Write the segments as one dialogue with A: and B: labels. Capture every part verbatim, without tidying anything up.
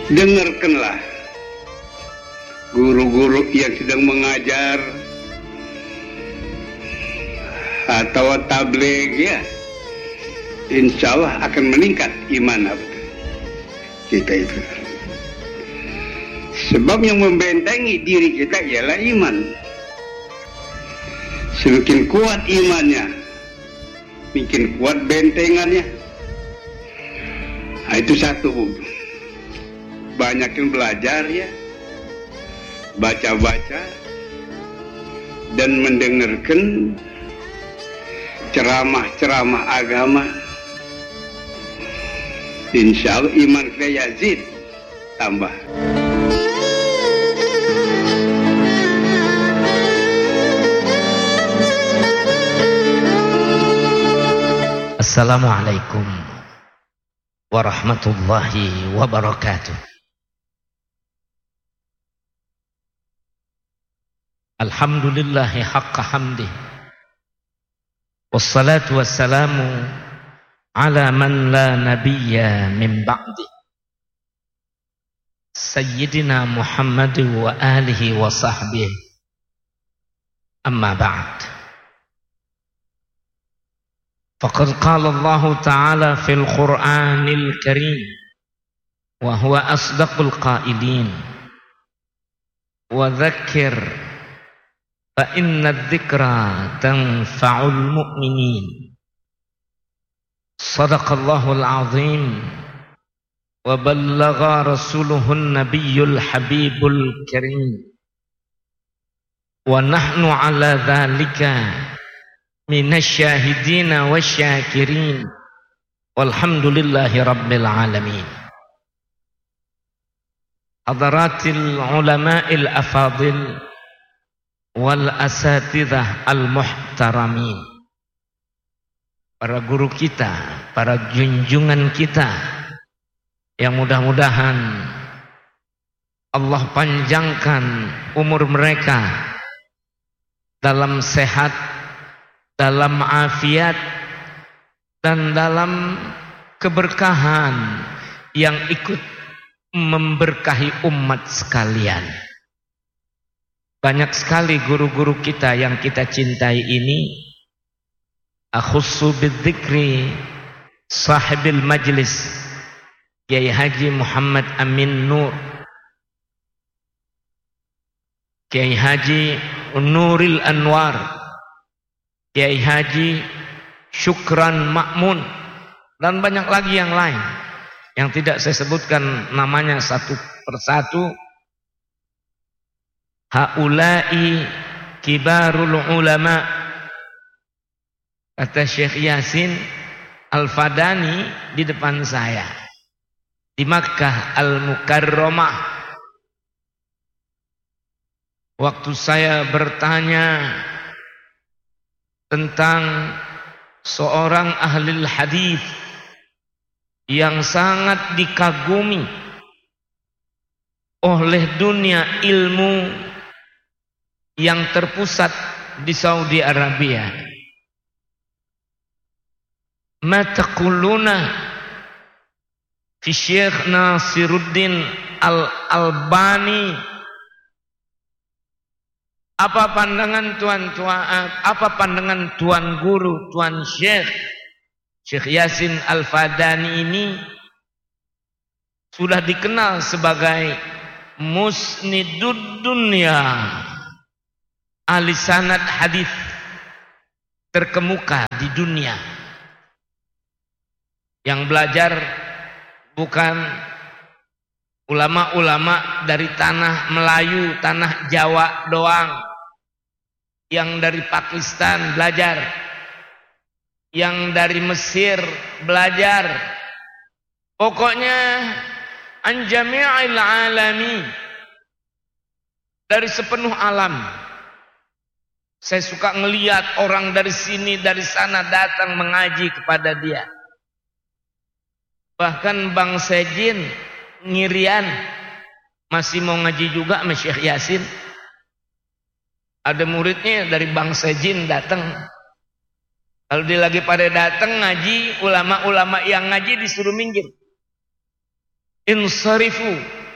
A: dengarkanlah guru-guru yang sedang mengajar atau tabligh, ya, insya Allah akan meningkat iman kita itu. Sebab yang membentengi diri kita ialah iman. Semakin kuat imannya, makin kuat bentengannya. Nah, itu satu. Banyakin belajar, ya, baca-baca dan mendengarkan ceramah-ceramah agama. Insya Allah iman kita yazid, tambah.
B: Assalamualaikum warahmatullahi wabarakatuh. Alhamdulillahi haqqa hamdih, wassalatu wassalamu ala man la nabiyya min ba'dih, Sayyidina Muhammad wa alihi wa sahbihi, amma ba'd. Faqad qala Allah Ta'ala fil Qur'anil Karim wa huwa asdaqul qailin wa dhakkir fa inna dzikra tanfa'ul mu'minin. Sadaqallahul azim wa ballagha rasuluhun nabiyyul habibul karim wa nahnu ala dhalika minasyahidina wasyakirin walhamdulillahi rabbil alamin. Hadaratil ulama'il afadil wal asatidzah al muhtaramin. Para guru kita, para junjungan kita yang mudah-mudahan Allah panjangkan umur mereka dalam sehat, dalam afiat, dan dalam keberkahan yang ikut memberkahi umat sekalian. Banyak sekali guru-guru kita yang kita cintai ini. Akhussu bidzikri sahibil majlis Kiai Haji Muhammad Amin Nur, Kiai Haji Nuril Anwar, Kiai Haji Syukran Makmun, dan banyak lagi yang lain yang tidak saya sebutkan namanya satu persatu. Haulai kibarul ulama, kata Syekh Yasin Al-Fadani di depan saya di Makkah Al-Mukarramah. Waktu saya bertanya tentang seorang ahli hadis yang sangat dikagumi oleh dunia ilmu yang terpusat di Saudi Arabia. Ma taquluna fi Syekh Nasiruddin Al-Albani? Apa pandangan tuan tuan apa pandangan tuan guru, tuan Syekh Syekh Yasin Al-Fadani ini sudah dikenal sebagai musnidud dunya, ahli sanad hadis terkemuka di dunia, yang belajar bukan ulama-ulama dari tanah Melayu, tanah Jawa doang, yang dari Pakistan belajar, yang dari Mesir belajar, pokoknya an jami'il alami, dari sepenuh alam. Saya suka ngelihat orang dari sini dari sana datang mengaji kepada dia. Bahkan Bang Sejin Ngirian masih mau ngaji juga sama Syekh Yasin. Ada muridnya dari Bang Sejin datang. Kalau dia lagi pada datang ngaji, ulama-ulama yang ngaji disuruh minggir. Insarifu,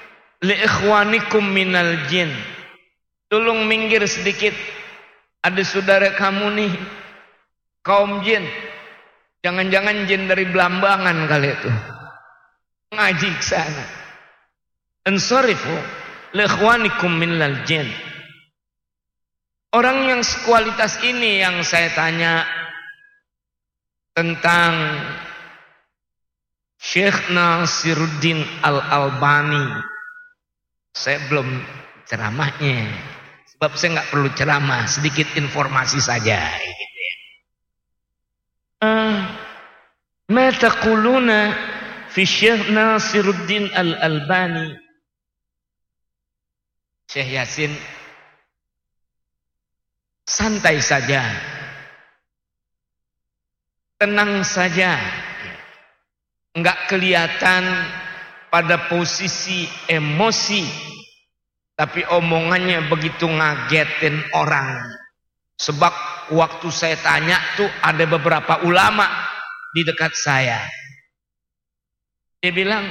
B: li ikhwanikum minal jin. Tolong minggir sedikit. Ada saudara kamu nih kaum jin. Jangan-jangan jin dari Belambangan kali itu. Ngaji ke sana. Ansarifu li ikhwanikum minal jin. Orang yang sekualitas ini yang saya tanya tentang Syekh Nasiruddin Al-Albani. Saya belum ceramahnya, sebab saya nggak perlu ceramah, sedikit informasi saja. Ma taquluna fi Syekh Nasiruddin Al-Albani? Syekh Yasin, santai saja, tenang saja, enggak kelihatan pada posisi emosi, tapi omongannya begitu ngagetin orang. Sebab waktu saya tanya tuh ada beberapa ulama di dekat saya. Dia bilang,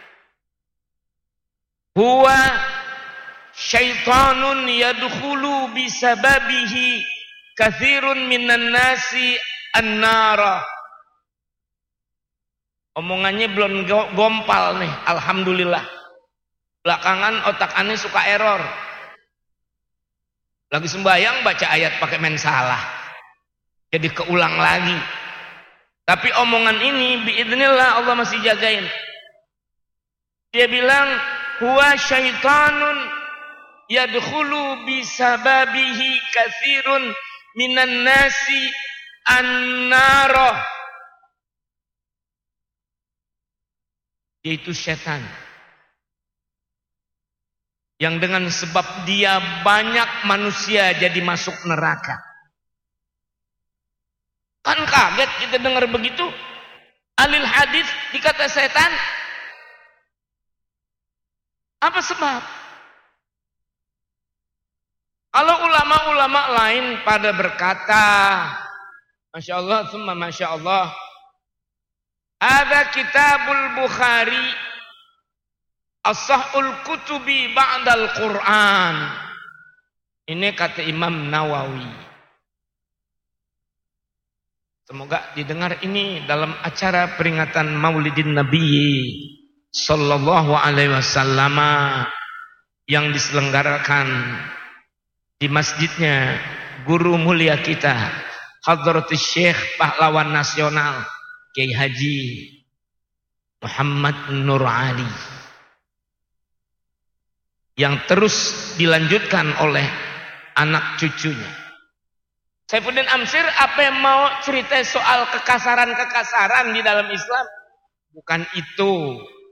B: huwa syaitanun yadkhulu bisababihi kathirun minan nasi an-nara. Omongannya belum gompal nih, alhamdulillah. Belakangan otak aneh suka error. Lagi sembahyang baca ayat pakai main salah, jadi keulang lagi. Tapi omongan ini biidznillah Allah masih jagain. Dia bilang, huwa syaitanun yadkhulu bisababihi katsirun minan nasi an-nara. Yaitu setan yang dengan sebab dia banyak manusia jadi masuk neraka. Kan kaget kita dengar begitu. Alil hadis dikata setan. Apa sebab? Kalau ulama-ulama lain pada berkata, Masya Allah, summa Masya Allah, ada kitabul Bukhari as-sahul kutubi ba'dal Quran. Ini kata Imam Nawawi. Semoga didengar ini dalam acara peringatan Maulidin Nabi sallallahu alaihi wasallam yang diselenggarakan di masjidnya guru mulia kita Hadratus Syekh Pahlawan Nasional Kiai Haji Muhammad Nur Ali, yang terus dilanjutkan oleh anak cucunya. Saifuddin Amsir apa yang mau cerita soal kekasaran-kekasaran di dalam Islam? Bukan itu.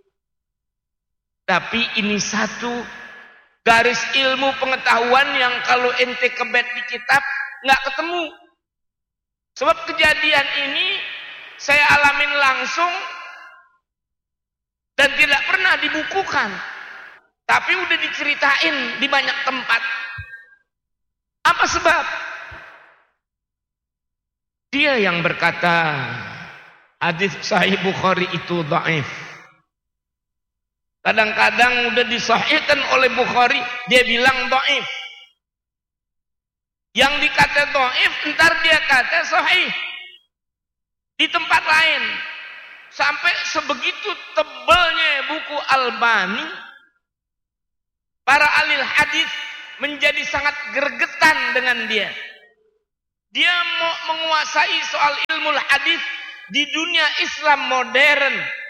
B: Tapi ini satu garis ilmu pengetahuan yang kalau ente kebet di kitab nggak ketemu. Sebab kejadian ini saya alamin langsung dan tidak pernah dibukukan. Tapi udah diceritain di banyak tempat. Apa sebab? Dia yang berkata hadis Sahih Bukhari itu dhaif. Kadang-kadang udah disahihkan oleh Bukhari, dia bilang dhaif. Yang dikata dhaif, entar dia kata sahih di tempat lain. Sampai sebegitu tebalnya buku Albani, para ahli hadis menjadi sangat gregetan dengan dia. Dia mau menguasai soal ilmu hadis di dunia Islam modern.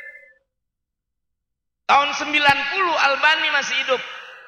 B: Tahun sembilan puluh Albani masih hidup.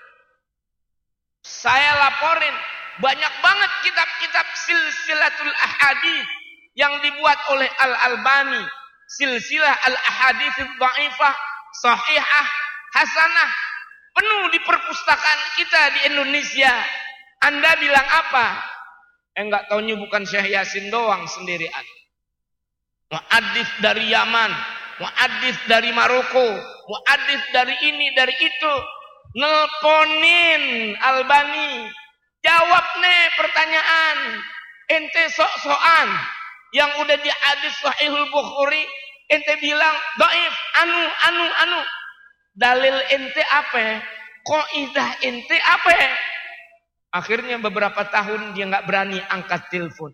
B: Saya laporin banyak banget kitab-kitab silsilatul ahadits yang dibuat oleh Al-Albani. Silsilah al-ahadits dhaifah, sahihah, hasanah, penuh di perpustakaan kita di Indonesia. Anda bilang apa? Enggak taunya bukan Syekh Yasin doang sendirian. Muhaddits dari Yaman, muhaddits dari Maroko, muhaddits dari ini dari itu, nelponin Albani, jawab nih pertanyaan. Ente sok-sokan yang udah di hadis Sahihul Bukhari, ente bilang dhaif, anu anu anu. Dalil ente apa? Kaidah ente apa ya? Akhirnya beberapa tahun dia nggak berani angkat telepon.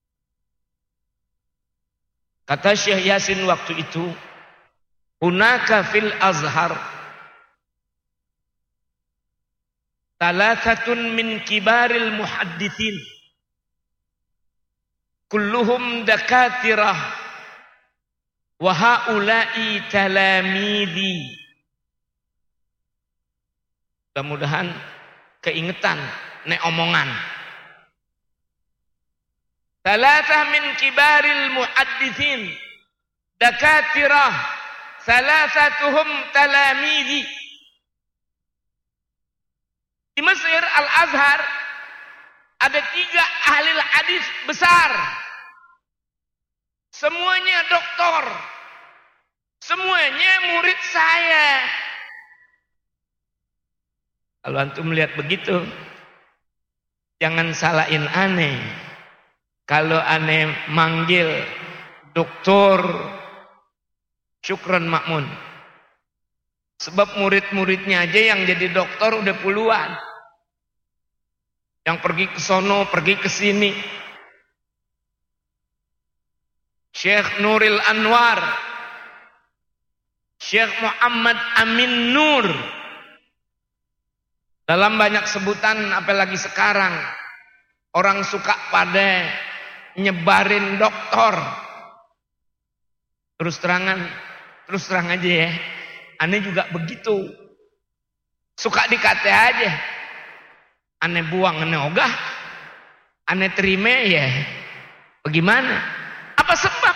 B: Kata Syekh Yasin waktu itu, hunaka fil Azhar talathatun min kibaril muhaddithin kulluhum dakatirah wa haula'i talamidi. Mudah-mudahan keingetan nek omongan. Thalathah min kibaril muhaddithin dakatirah salasatuhum talamidi. Di Mesir Al-Azhar ada tiga ahli hadis besar. Semuanya doktor. Semuanya murid saya. Kalau antum melihat begitu, jangan salahin aneh. Kalau aneh manggil doktor, syukran makmun. Sebab murid-muridnya aja yang jadi dokter udah puluhan. Yang pergi ke sono, pergi ke sini. Syekh Nuril Anwar, Syekh Muhammad Amin Nur. Dalam banyak sebutan, apalagi sekarang, orang suka pada nyebarin doktor. Terus terangan, terus terang aja ya. Aneh juga begitu. Suka dikata aja. Aneh buang, aneh ogah. Aneh terima ya. Bagaimana? Apa sebab?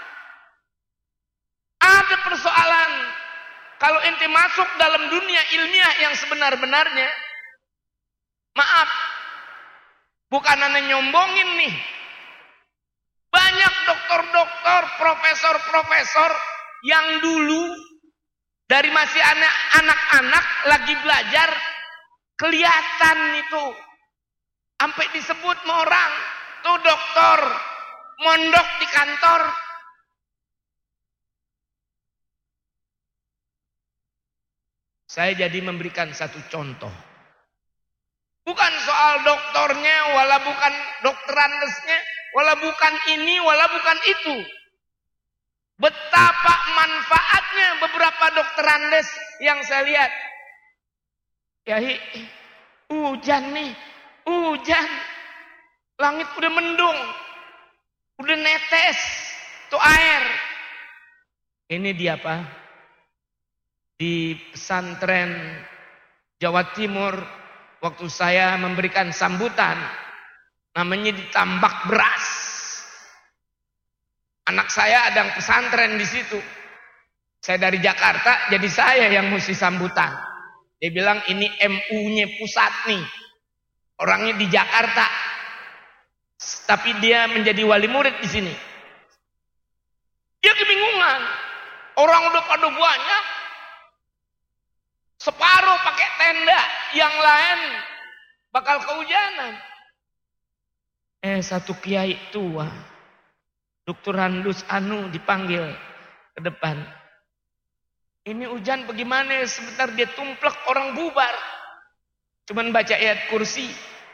B: Ada persoalan. Kalau ente masuk dalam dunia ilmiah yang sebenar-benarnya, maaf, bukan aneh nyombongin nih. Banyak dokter-dokter, profesor-profesor yang dulu dari masih anak-anak lagi belajar, kelihatan itu. Sampai disebut sama orang, tuh dokter, mondok di kantor. Saya jadi memberikan satu contoh. Bukan soal doktornya, wala bukan dokterandesnya, wala bukan ini, wala bukan itu. Betapa manfaatnya beberapa dokterandes yang saya lihat. Yai, hujan nih, hujan. Langit udah mendung, udah netes, tuh air. Ini dia apa? Di pesantren Jawa Timur, waktu saya memberikan sambutan, namanya ditambak beras. Anak saya ada pesantren di situ. Saya dari Jakarta, jadi saya yang mesti sambutan. Dia bilang ini M U-nya pusat nih, orangnya di Jakarta, tapi dia menjadi wali murid di sini. Dia kebingungan, orang udah pada banyak. Separuh pakai tenda, yang lain bakal kehujanan. Eh satu kiai tua, Doktor Handus Anu dipanggil ke depan. Ini hujan bagaimana? Sebentar dia tumplek orang bubar. Cuman baca ayat kursi.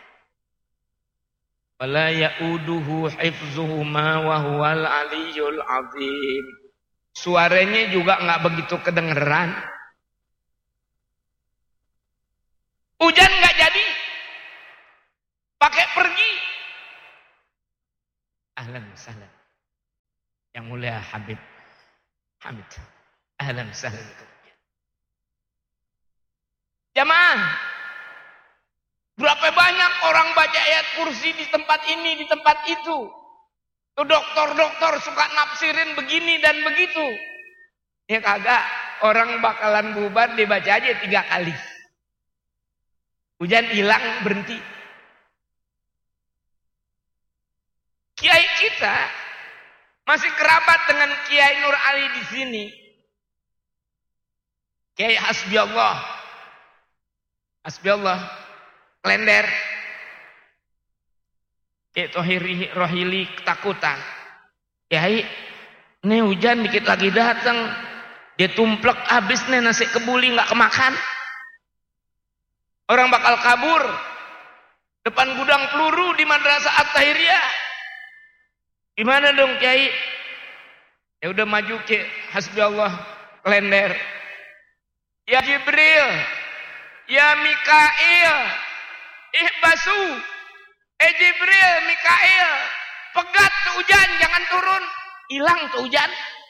B: Wala ya'uduhu hifzuhuma wa huwal aliyyul azim. Suaranya juga nggak begitu kedengeran. Hujan nggak jadi, pakai pergi. Ahlan sahlan. Yang mulia Habib Hamid. Ahlan sahlan. Jamaah, berapa banyak orang baca ayat kursi di tempat ini, di tempat itu. Tuh dokter-dokter suka nafsirin begini dan begitu. Ya kagak, orang bakalan bubar dibaca aja tiga kali. Hujan hilang, berhenti. Kiai kita masih kerabat dengan Kiai Nur Ali di sini. Kiai Hasbi Allah. Hasbi Allah. Klender. Kiai Tohiri Rohili ketakutan. Kiai, ini hujan dikit lagi datang. Dia tumplek habis nih nasi kebuli nggak kemakan. Orang bakal kabur depan gudang peluru di Madrasah At-Tahiriyah. Gimana dong Kiai? Ya udah maju ke hasbi Allah kalender. Ya Jibril, ya Mikail, ihbasu. Eh Jibril, Mikail, pegat tuh hujan, jangan turun. Hilang tuh hujan.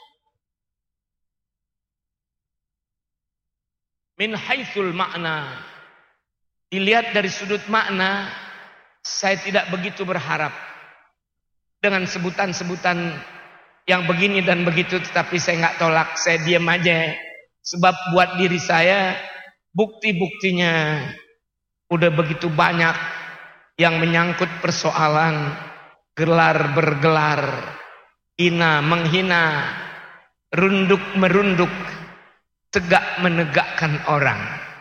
B: Min haitsul makna. Dilihat dari sudut makna, saya tidak begitu berharap dengan sebutan-sebutan yang begini dan begitu, tetapi saya nggak tolak, saya diam aja. Sebab buat diri saya bukti-buktinya udah begitu banyak yang menyangkut persoalan gelar bergelar, hina menghina, runduk merunduk, tegak menegakkan orang.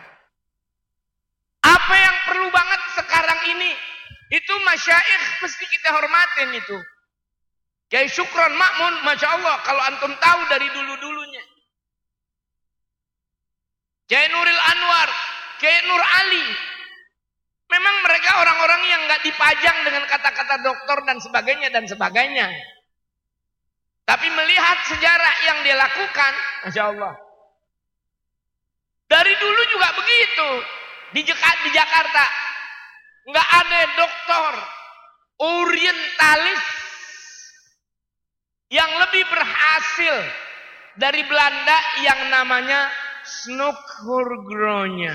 B: Apa yang perlu banget sekarang ini, itu masyaikh mesti kita hormatin itu. Kiai Syukron Makmun, Masya Allah, kalau antum tahu dari dulu-dulunya. Kiai Nuril Anwar, Kiai Nur Ali. Memang mereka orang-orang yang nggak dipajang dengan kata-kata doktor dan sebagainya dan sebagainya. Tapi melihat sejarah yang dia lakukan, Masya Allah. Dari dulu juga begitu. Di Jakarta nggak ada doktor orientalis yang lebih berhasil dari Belanda yang namanya Snoeck-Oorgroene.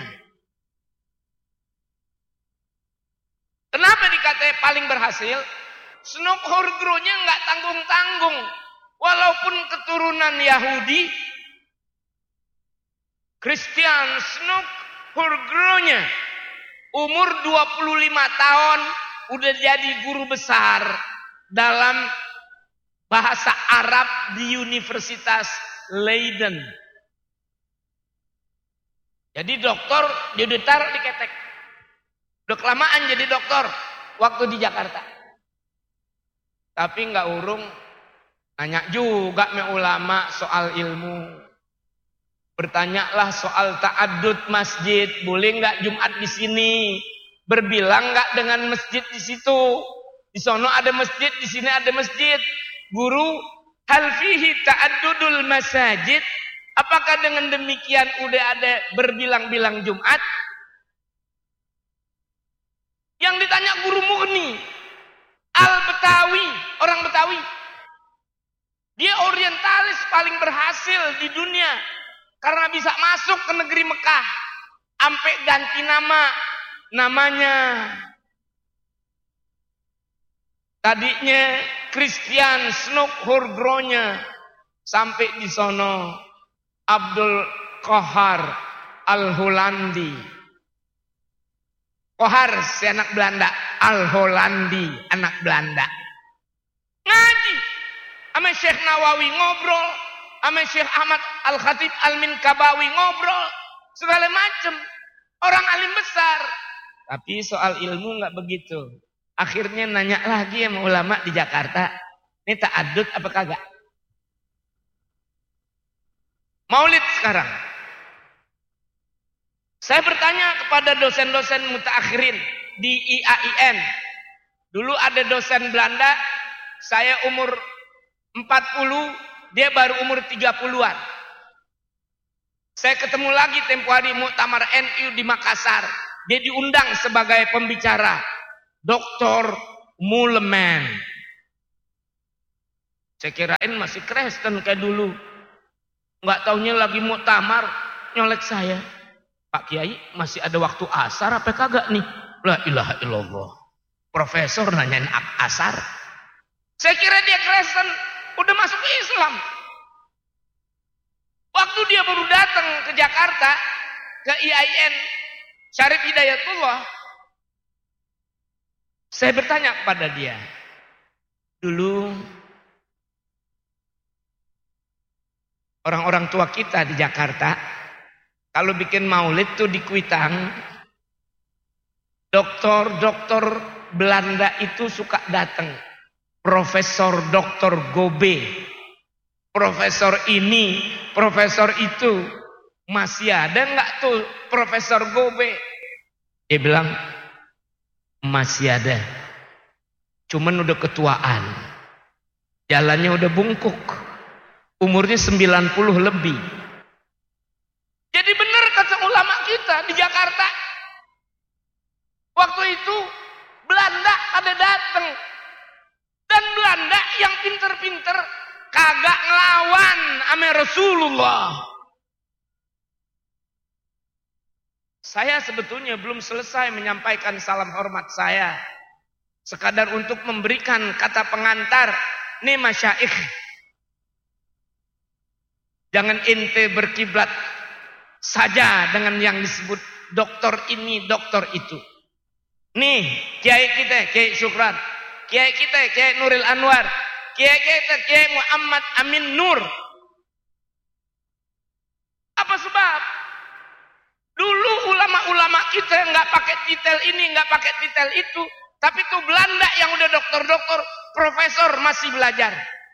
B: Kenapa dikatai paling berhasil? Snoeck-Oorgroene nggak tanggung-tanggung, walaupun keturunan Yahudi. Christian Snoeck-Oorgroene umur dua puluh lima tahun udah jadi guru besar dalam bahasa Arab di Universitas Leiden. Jadi doktor dia ditaruh di ketek. Udah kelamaan jadi doktor waktu di Jakarta. Tapi nggak urung nanya juga me ulama soal ilmu. Bertanyalah soal ta'addud masjid, boleh nggak Jumat di sini? Berbilang nggak dengan masjid di situ? Di sono ada masjid, di sini ada masjid. Guru, hal fihi ta'addudul masajid? Apakah dengan demikian udah ada berbilang-bilang Jumat? Yang ditanya guru murni, Al-Betawi, orang Betawi. Dia orientalis paling berhasil di dunia. Karena bisa masuk ke negeri Mekah. Sampai ganti nama. Namanya. Tadinya Christian Snoeck-Oorgroene. Sampai di sono Abdul Qahar Al-Hollandi. Qahar si anak Belanda. Al-Hollandi anak Belanda. Ngaji. Sama Syekh Nawawi ngobrol. Sama Syekh Ahmad Al-Khatib Al-Minkabawi ngobrol. Segala macam. Orang alim besar. Tapi soal ilmu nggak begitu. Akhirnya nanya lagi sama ulama di Jakarta. Ini ta'addud apa kagak? Maulid sekarang. Saya bertanya kepada dosen-dosen mutaakhirin di I A I N. Dulu ada dosen Belanda. Saya umur empat puluh. Dia baru umur tiga puluhan. Saya ketemu lagi tempo hari Muktamar N U di Makassar. Dia diundang sebagai pembicara. Doktor Mulman. Saya kirain masih Kristen kayak dulu. Nggak taunya lagi muktamar nyolek saya. Pak Kiai masih ada waktu asar apa kagak nih? La ilaha illallah. Profesor nanyain asar. Saya kira dia Kristen. Udah masuk ke Islam. Waktu dia baru datang ke Jakarta, ke I A I N, Syarif Hidayatullah, saya bertanya kepada dia, dulu orang-orang tua kita di Jakarta, kalau bikin maulid tuh di Kuitang, dokter-dokter Belanda itu suka datang. Profesor Doktor Gobe, profesor ini, profesor itu, masih ada nggak tuh Profesor Gobe? Dia bilang, masih ada. Cuman udah ketuaan. Jalannya udah bungkuk. Umurnya sembilan puluh lebih. Jadi benar kata ulama kita di Jakarta. Waktu itu Belanda ada datang. Dan Belanda yang pinter-pinter kagak ngelawan ame Rasulullah. Saya sebetulnya belum selesai menyampaikan salam hormat saya. Sekadar untuk memberikan kata pengantar. Nih masyaikh. Jangan ente berkiblat saja dengan yang disebut doktor ini, doktor itu. Nih, kiai kita, Kiai Syukran. Kiai kita, Kiai Nuril Anwar. Kiai kita, Kiai Muhammad Amin Nur. Apa sebab? Dulu ulama-ulama kita nggak pakai titel ini, nggak pakai titel itu. Tapi tuh Belanda yang udah dokter-dokter, profesor masih belajar.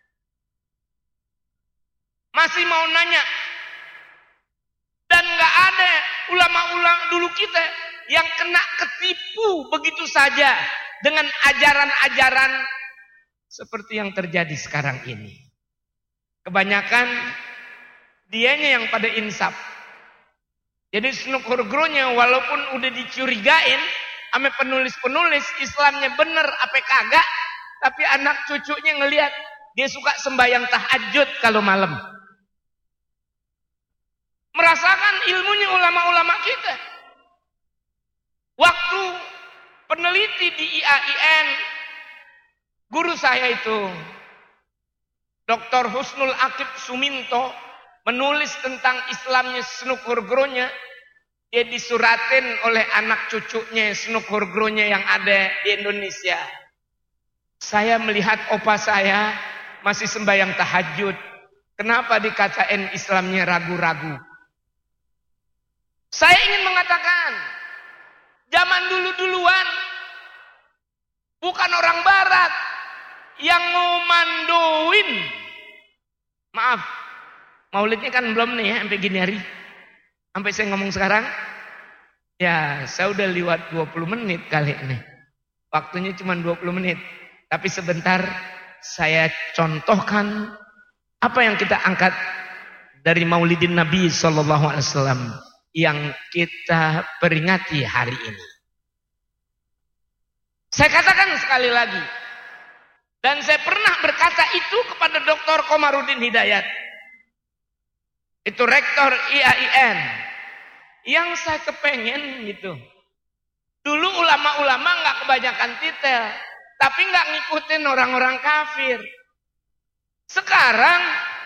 B: Masih mau nanya. Dan nggak ada ulama-ulama dulu kita yang kena ketipu begitu saja dengan ajaran-ajaran seperti yang terjadi sekarang ini. Kebanyakan dianya yang pada insaf. Jadi snukur-grunya walaupun udah dicurigain sama penulis-penulis Islamnya bener apa kagak, tapi anak cucunya ngelihat dia suka sembahyang tahajud kalau malam. Merasakan ilmunya ulama-ulama kita. Waktu peneliti di I A I N, guru saya itu Doktor Husnul Akib Suminto menulis tentang Islamnya snukur-grunya. Dia disuratin oleh anak cucunya snukur-grunya yang ada di Indonesia. Saya melihat opa saya masih sembahyang tahajud. Kenapa dikatain Islamnya ragu-ragu? Saya ingin mengatakan, zaman dulu-duluan bukan orang barat yang ngomandoin. Maaf, maulidnya kan belum nih ya, sampai gini hari. Sampai saya ngomong sekarang, ya saya udah lewat dua puluh menit kali ini. Waktunya cuma dua puluh menit. Tapi sebentar saya contohkan apa yang kita angkat dari Maulidin Nabi Sallallahu Alaihi Wasallam yang kita peringati hari ini. Saya katakan sekali lagi, dan saya pernah berkata itu kepada Doktor Komarudin Hidayat. Itu rektor I A I N. Yang saya kepengen gitu. Dulu ulama-ulama nggak kebanyakan titel. Tapi nggak ngikutin orang-orang kafir. Sekarang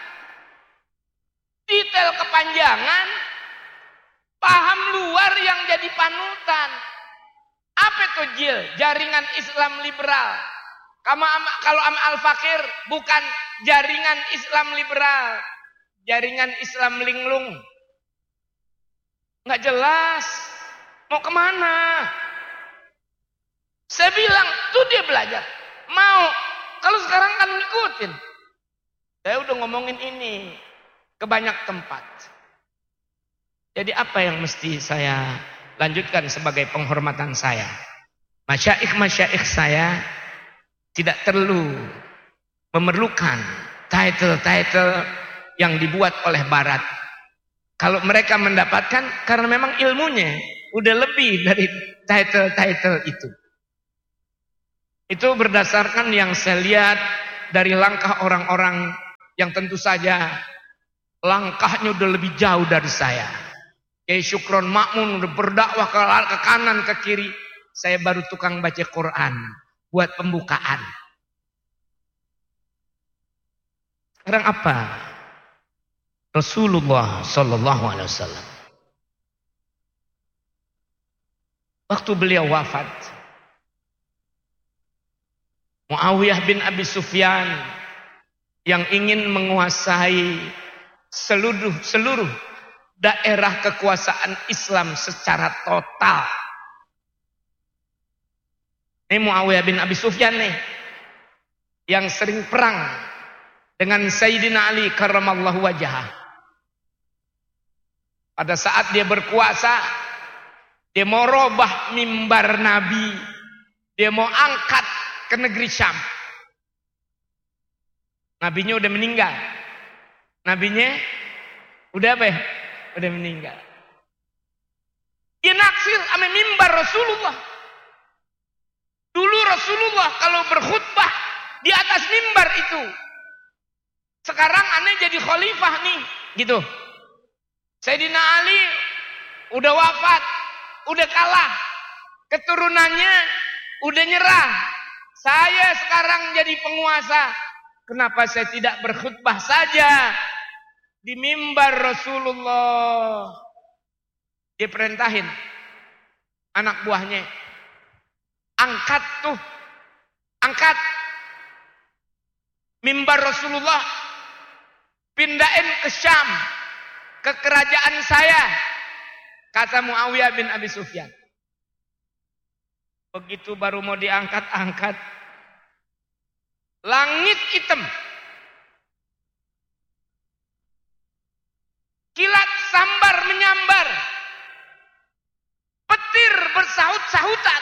B: titel kepanjangan. Paham luar yang jadi panutan. Apa itu Jil? Jaringan Islam liberal. Kalau Am Al-Fakir bukan jaringan Islam liberal. Jaringan Islam linglung. Nggak jelas. Mau kemana? Saya bilang, tuh dia belajar. Mau. Kalau sekarang kan ngikutin. Saya udah ngomongin ini. Ke banyak tempat. Jadi apa yang mesti saya lanjutkan sebagai penghormatan saya? Masyaikh-masyaikh saya tidak perlu memerlukan title-title yang dibuat oleh Barat. Kalau mereka mendapatkan, karena memang ilmunya udah lebih dari title-title itu. Itu berdasarkan yang saya lihat dari langkah orang-orang yang tentu saja langkahnya udah lebih jauh dari saya. Kiai Syukron Makmun udah berdakwah ke, ke kanan ke kiri. Saya baru tukang baca Quran buat pembukaan. Sekarang apa? Rasulullah Sallallahu Alaihi Wasallam. Waktu beliau wafat, Muawiyah bin Abi Sufyan yang ingin menguasai seluruh seluruh daerah kekuasaan Islam secara total. Ini Muawiyah bin Abi Sufyan nih yang sering perang dengan Sayyidina Ali karramallahu wajhah. Pada saat dia berkuasa, Dia mau robah mimbar Nabi. Dia mau angkat ke negeri Syam. Nabinya udah meninggal. Nabinya udah apa ya? Udah meninggal. Dia naksir sama mimbar Rasulullah. Dulu Rasulullah kalau berkhutbah di atas mimbar itu. Sekarang aneh jadi khalifah nih, gitu. Sayyidina Ali udah wafat, udah kalah. Keturunannya udah nyerah. Saya sekarang jadi penguasa. Kenapa saya tidak berkhutbah saja di mimbar Rasulullah? Dia perintahin anak buahnya, angkat tuh, angkat mimbar Rasulullah, pindahin ke Syam, ke kerajaan saya, kata Muawiyah bin Abi Sufyan. Begitu baru mau diangkat-angkat, langit hitam, kilat sambar menyambar, petir bersahut-sahutan.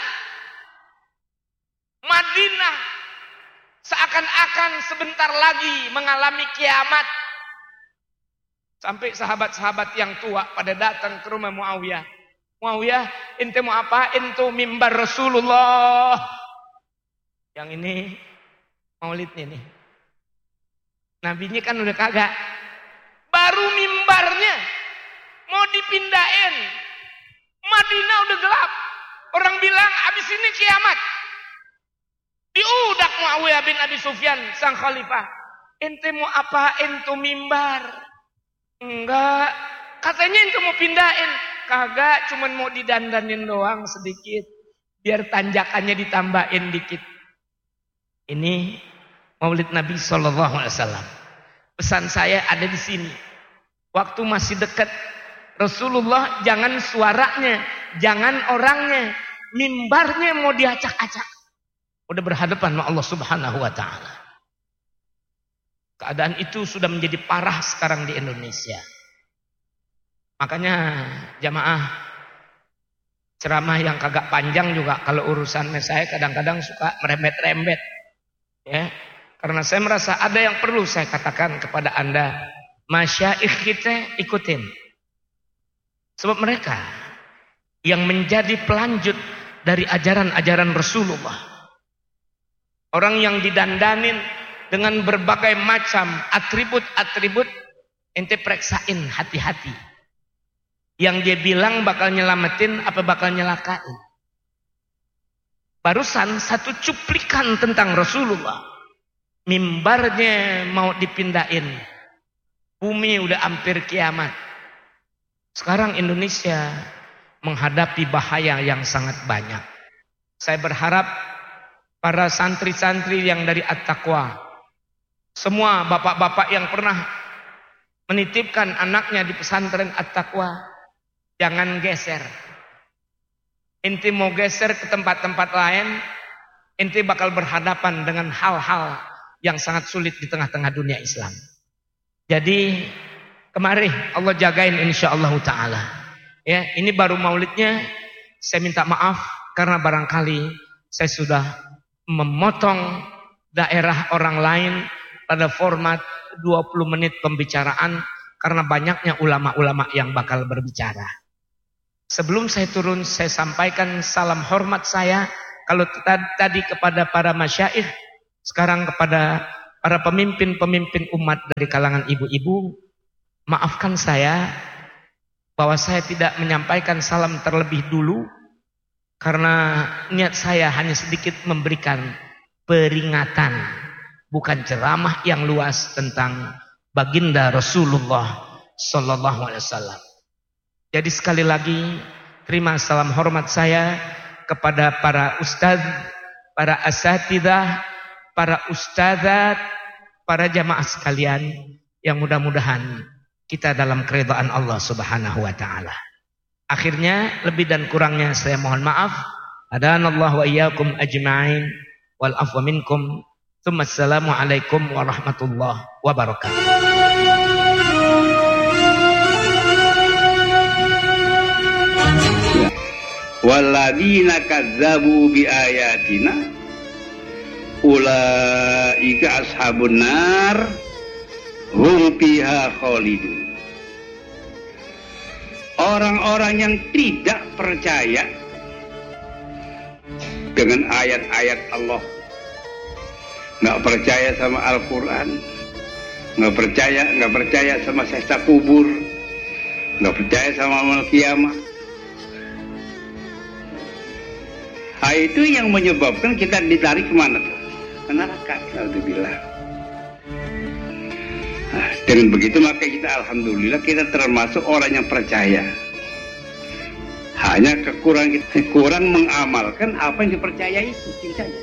B: Madinah seakan-akan sebentar lagi mengalami kiamat. Sampai sahabat-sahabat yang tua pada datang ke rumah Muawiyah. Muawiyah, ente mau apa? Ente mimbar Rasulullah. Yang ini maulidnya nih. Nabinya kan udah kagak. Baru mimbarnya mau dipindahin. Madinah udah gelap. Orang bilang abis ini kiamat. Diudak Muawiyah bin Abi Sufyan sang khalifah. Ente mau apa? Ente mimbar. Enggak. Katanya ente mau pindahin. Kagak, cuman mau didandanin doang sedikit. Biar tanjakannya ditambahin dikit. Ini maulid Nabi shallallahu alaihi wasallam. Pesan saya ada di sini. Waktu masih dekat. Rasulullah jangan suaranya, jangan orangnya. Mimbarnya mau diacak-acak. Udah berhadapan sama Allah Subhanahu wa taala. Keadaan itu sudah menjadi parah sekarang di Indonesia. Makanya jamaah ceramah yang kagak panjang juga kalau urusannya saya kadang-kadang suka merembet-rembet. Ya, karena saya merasa ada yang perlu saya katakan kepada Anda. Masyaikh kita ikutin. Sebab mereka yang menjadi pelanjut dari ajaran-ajaran Rasulullah. Orang yang didandanin dengan berbagai macam atribut-atribut, ente periksain hati-hati. Yang dia bilang bakal nyelamatin apa bakal nyelakain. Barusan satu cuplikan tentang Rasulullah. Mimbarnya mau dipindahin. Bumi udah hampir kiamat. Sekarang Indonesia menghadapi bahaya yang sangat banyak. Saya berharap para santri-santri yang dari At-Taqwa, semua bapak-bapak yang pernah menitipkan anaknya di pesantren At-Taqwa, jangan geser. Inti mau geser ke tempat-tempat lain, inti bakal berhadapan dengan hal-hal yang sangat sulit di tengah-tengah dunia Islam. Jadi kemari Allah jagain insyaallah ta'ala. Ya, ini baru maulidnya. Saya minta maaf karena barangkali saya sudah memotong daerah orang lain pada format dua puluh menit pembicaraan karena banyaknya ulama-ulama yang bakal berbicara. Sebelum saya turun, saya sampaikan salam hormat saya kalau tadi kepada para masyaikh, sekarang kepada para pemimpin-pemimpin umat dari kalangan ibu-ibu. Maafkan saya bahwa saya tidak menyampaikan salam terlebih dulu karena niat saya hanya sedikit memberikan peringatan, bukan ceramah yang luas tentang baginda Rasulullah sallallahu alaihi wasallam. Jadi sekali lagi terima salam hormat saya kepada para ustadz, para asatidzah, para ustadzat, para jamaah sekalian yang mudah-mudahan kita dalam keridhaan Allah Subhanahu wa taala. Akhirnya lebih dan kurangnya saya mohon maaf. Hadanallahu wa iyyakum ajma'in wal afwa minkum. Assalamu alaikum warahmatullahi wabarakatuh.
A: Walladzina kadzabu biayatina ulaika ashabun nar hum fiha khalidun. Orang-orang yang tidak percaya dengan ayat-ayat Allah, nggak percaya sama Al-Quran, nggak percaya nggak percaya sama siksa kubur, nggak percaya sama amal kiamat. Nah, itu yang menyebabkan kita ditarik kemana tuh? Ke neraka. Alhamdulillah. Nah, dengan begitu maka kita alhamdulillah kita termasuk orang yang percaya. Hanya kekurangan kita kurang mengamalkan apa yang dipercayai itu saja.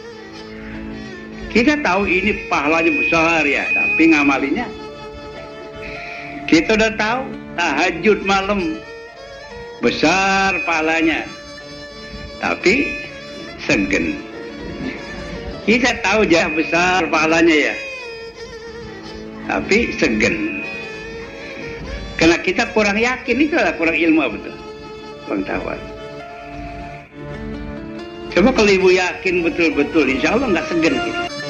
A: Kita tahu ini pahalanya besar ya, tapi ngamalinya. Kita udah tahu tahajud malam besar pahalanya, tapi segen. Kita tahu jah besar pahalanya ya, tapi segen. Karena kita kurang yakin, itu adalah kurang ilmu betul, kurang tahu. Coba kalau ibu yakin betul-betul, insya Allah nggak segen kita.